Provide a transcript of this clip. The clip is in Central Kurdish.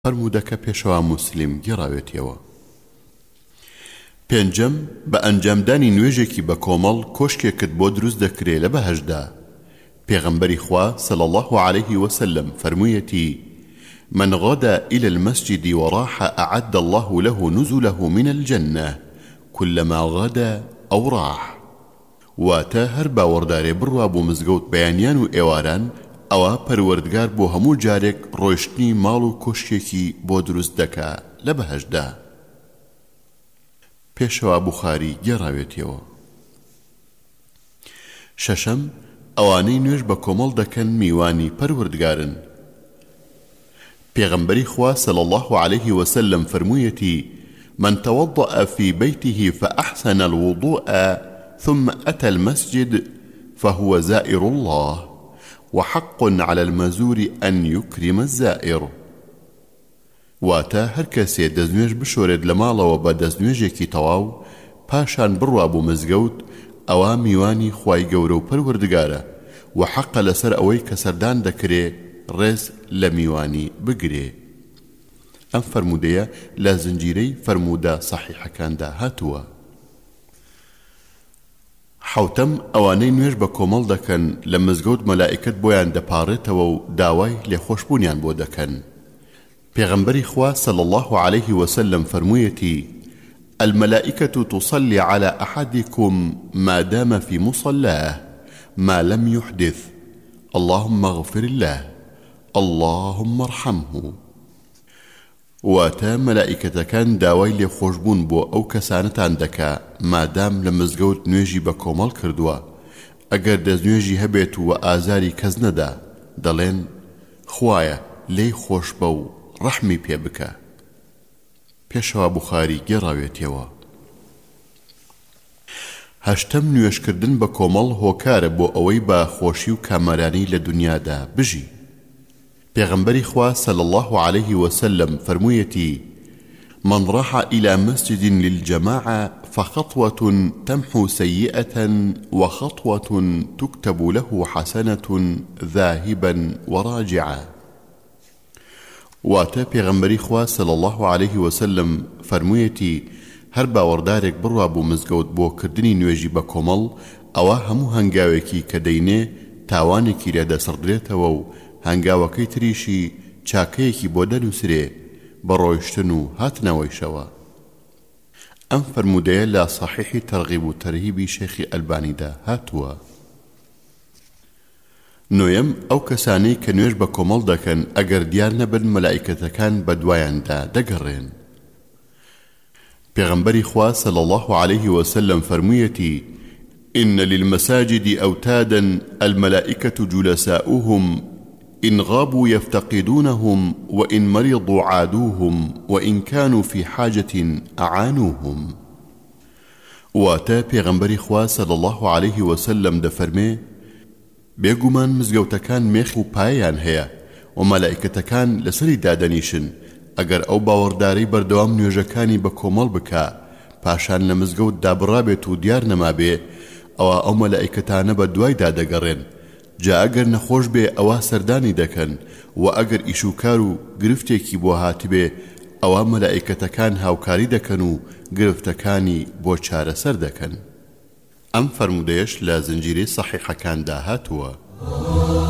فرمودەکە پێشەوە موسلیم گێڕاوێتیەوە. پێنجەم بە ئەنجامدانی نوێژێکی بە کۆمەڵ کۆشکێکت بۆ دروست دەکرێ لە بەهەشدا. پێغەمبەری خوا صلى الله عليه وسلم فەرموویەتی: من غدا إلى المسجد وراح أعد الله له نزله من الجنة كلما غدا أو راح. واتا هەر باوەڕدارێ بڕوا بۆ مزگەوت بەیانیان و ئێواران، ئەوە پەروەردگار بۆ هەموو جارێک ڕۆیشتنی ماڵ و کۆشکێکی بۆ دروست دەکا لە بەهەشدا. پێشەوە بوخاری گێڕاوێتیەوە. شەشەم ئەوانەی نوێژ بە کۆمەڵ دەکەن میوانی پەروەردگارن. پێغەمبەری خوا صلى الله عليه وسلم فەرموویەتی: من توضأ في بيته فأحسن الوضوء ثم أتى المسجد فهو زائر الله وحق على المزور أن يكرم الزائر. واتا هەر کەسێ دەستنوێژ بشۆرێت لە ماڵەوە بە دەستنوێژێکی تەواو پاشان بڕوا بۆ مزگەوت، ئەوە میوانی خوای گەورە و پەروەردگارە و حەقە لەسەر ئەوەی کە سەردان دەکرێ ڕێز لە میوانی بگرێ. ئەم فەرمودەیە لە زنجیرەی فەرمودە سەحیحەکاندا هاتووە. حوتەم ئەوانەی نوێژ بە کۆمەڵ دەکەن لە مزگەوت مەلائیکەت بۆیان دەپاڕێتەوە و داوای لێخۆشبوونیان بۆ دەکەن. پێغەمبەری خوا صلى الله عليه وسلم فەرموویەتی: الملائكة تصلي على أحدكم ما دام في مصلاه ما لم يحدث اللهم اغفر له اللهم ارحمه. واتا مەلائیکەتەکان داوای لێخۆشبوون بۆ ئەو کەسانتان دەکا مادام لە مزگەوت نوێژی بە کۆمەڵ کردووە. ئەگەر دەستنوێژی هەبێت و ئازاری کەس نەدا، دەڵێن: خوایە لێی خۆش بە و ڕەحمی پێ بکە. پێشەوە بوخاری گێڕاوێتیەوە. هەشتەم نوێژکردن بە کۆمەڵ هۆکارە بۆ ئەوەی بە خۆشی و کامەرانی لە دنیادا بژی. پێغەمبەری خوا صلى الله عليه وسلم فەرموویەتی: من راح إلى مسجد للجماعة فخطوة تمحو سيئة وخطوة تكتب له حسنة ذاهبا وراجعا. واتا پێغەمبەری خوا صلى الله عليه وسلم فەرموویەتی: هەر باوەڕدارێک بڕوا بۆ مزگەوت بۆ کردنی نوێژی بە کۆمەڵ، ئەوە هەموو هەنگاوێکی کە دەینێ تاوانێکی لێ دەسەردرێتەوە و هەنگاوەکەی تریشی چاکەیەکی بۆ دەنووسرێ بە ڕۆیشتن و هاتنەوەیشەوە. ئەم فەرمودەیە لە صحیحی تەرغیب و تەرهیبی شێخی ئەلبانیدا هاتووە. نۆیەم ئەو کەسانەی کە نوێژ بە کۆمەڵ دەکەن ئەگەر دیار نەبن مەلائیکەتەکان بە دوایاندا دەگەڕێن. پێغەمبەری خوا صلى الله عليه وسلم فەرموویەتی: إن للمساجد أوتادا الملائكة جلساؤهم إن غابوا يفتقدونهم وإن مرضوا عادوهم وإن كانوا في حاجة أعانوهم. واتا پێغەمبەری خوا صلى الله عليه وسلم دەفەرمێ: بێگومان مزگەوتەکان مێخ و پایان هەیە و مەلائیکەتەکان لەسەری دادەنیشن. ئەگەر ئەو باوەڕدارەی بەردەوام نوێژەکانی بە کۆمەڵ بکا پاشان لە مزگەوت دابڕابێت و دیار نەمابێ، ئەوە ئەو مەلائیکەتانە بە دوایدا دەگەڕێن. جا ئەگەر نەخۆش بێ ئەوە سەردانی دەکەن و ئەگەر ئیشوکار و گرفتێکی بۆ هاتبێ ئەوە مەلائیکەتەکان هاوکاری دەکەن و گرفتەکانی بۆ چارەسەر دەکەن. ئەم فەرمودەیەش لە زنجیرەی سەحیحەکاندا هاتووە.